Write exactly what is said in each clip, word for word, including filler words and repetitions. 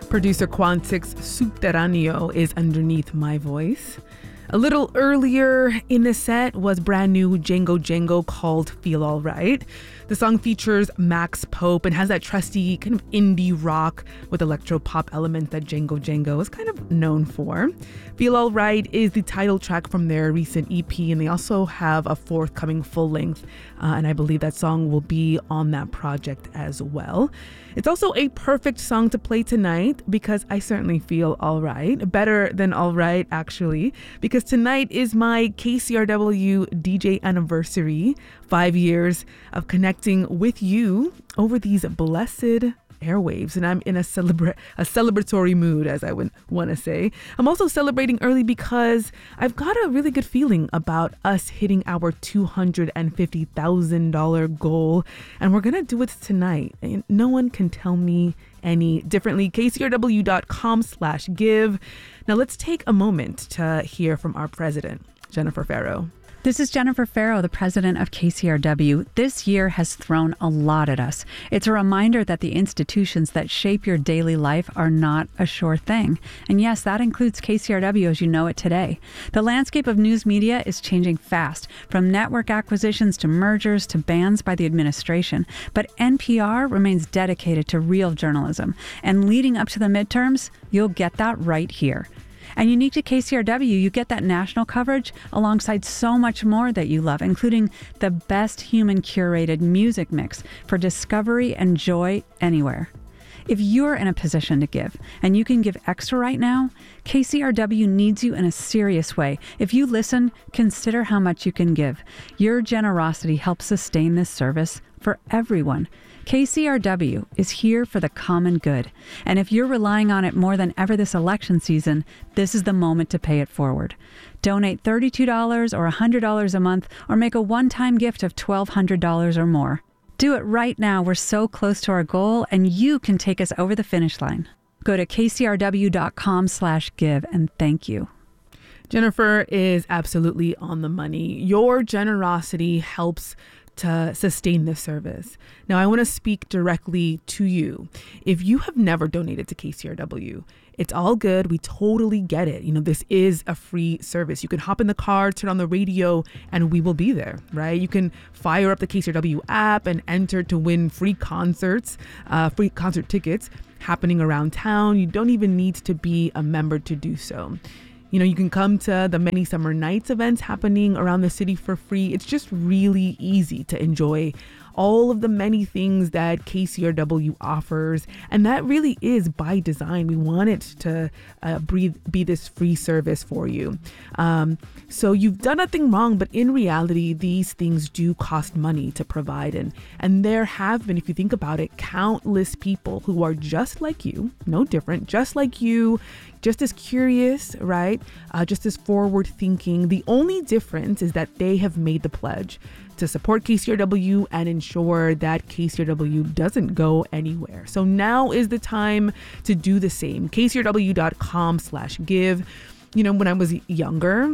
Producer Quantic's Subterraneo is underneath my voice. A little earlier in the set was brand new Django Django called Feel Alright. The song features Max Pope and has that trusty kind of indie rock with electro pop elements that Django Django is kind of known for. Feel Alright is the title track from their recent E P, and they also have a forthcoming full length, uh, and I believe that song will be on that project as well. It's also a perfect song to play tonight because I certainly feel all right, better than all right actually, because tonight is my K C R W D J anniversary, five years of connecting with you over these blessed airwaves, and I'm in a celebra- a celebratory mood, as I would want to say. I'm also celebrating early because I've got a really good feeling about us hitting our two hundred fifty thousand dollars goal, and we're gonna do it tonight, and no one can tell me any differently. K C R W dot com slash give. Now let's take a moment to hear from our president, Jennifer Farrow. This is Jennifer Farrow, the president of K C R W. This year has thrown a lot at us. It's a reminder that the institutions that shape your daily life are not a sure thing. And yes, that includes K C R W as you know it today. The landscape of news media is changing fast, from network acquisitions to mergers to bans by the administration. But N P R remains dedicated to real journalism. And leading up to the midterms, you'll get that right here. And unique to K C R W, you get that national coverage alongside so much more that you love, including the best human curated music mix for discovery and joy anywhere. If you're in a position to give, and you can give extra right now, K C R W needs you in a serious way. If you listen, consider how much you can give. Your generosity helps sustain this service for everyone. K C R W is here for the common good. And if you're relying on it more than ever this election season, this is the moment to pay it forward. Donate thirty-two dollars or one hundred dollars a month, or make a one-time gift of twelve hundred dollars or more. Do it right now. We're so close to our goal, and you can take us over the finish line. Go to K C R W dot com slash give, and thank you. Jennifer is absolutely on the money. Your generosity helps to sustain this service. Now, I want to speak directly to you. If you have never donated to K C R W, it's all good. We totally get it. You know, this is a free service. You can hop in the car, turn on the radio, and we will be there, right? You can fire up the K C R W app and enter to win free concerts, uh, free concert tickets happening around town. You don't even need to be a member to do so. You know, you can come to the many summer nights events happening around the city for free. It's just really easy to enjoy all of the many things that K C R W offers. And that really is by design. We want it to uh, breathe, be this free service for you. Um, so you've done nothing wrong, but in reality, these things do cost money to provide. And, and there have been, if you think about it, countless people who are just like you, no different, just like you, just as curious, right? Uh, just as forward thinking. The only difference is that they have made the pledge to support K C R W and ensure that K C R W doesn't go anywhere. So now is the time to do the same. K C R W dot com slash give. You know, when I was younger,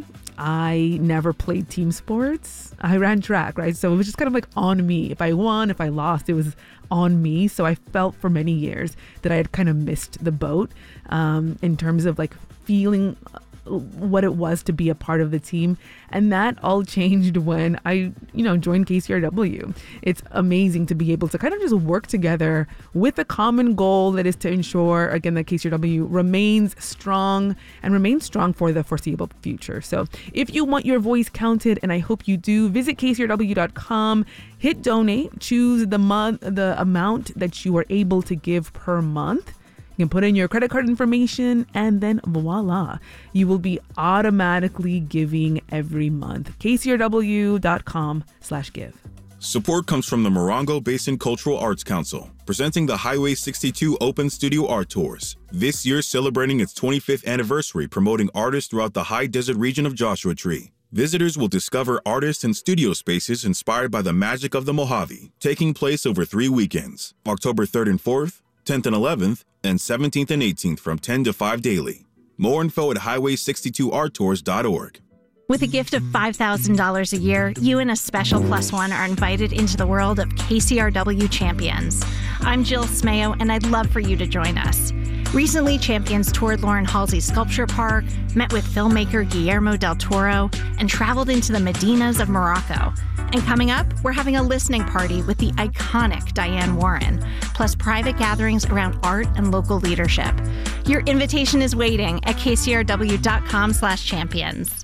I never played team sports. I ran track, right? So it was just kind of like on me. If I won, if I lost, it was on me. So I felt for many years that I had kind of missed the boat um, in terms of like feeling what it was to be a part of the team. And that all changed when I, you know, joined K C R W. It's amazing to be able to kind of just work together with a common goal that is to ensure, again, that K C R W remains strong and remains strong for the foreseeable future. So if you want your voice counted, and I hope you do, visit K C R W dot com, hit donate, choose the month, the amount that you are able to give per month. You can put in your credit card information, and then voila, you will be automatically giving every month. K C R W dot com slash give. Support comes from the Morongo Basin Cultural Arts Council, presenting the Highway sixty-two Open Studio Art Tours. This year celebrating its twenty-fifth anniversary, promoting artists throughout the high desert region of Joshua Tree. Visitors will discover artists and studio spaces inspired by the magic of the Mojave, taking place over three weekends, October third and fourth, tenth and eleventh, and seventeenth and eighteenth from ten to five daily. More info at highway sixty-two art tours dot org. With a gift of five thousand dollars a year, you and a special plus one are invited into the world of K C R W champions. I'm Jill Smayo, and I'd love for you to join us. Recently, Champions toured Lauren Halsey's Sculpture Park, met with filmmaker Guillermo del Toro, and traveled into the Medinas of Morocco. And coming up, we're having a listening party with the iconic Diane Warren, plus private gatherings around art and local leadership. Your invitation is waiting at kcrw.com slash champions.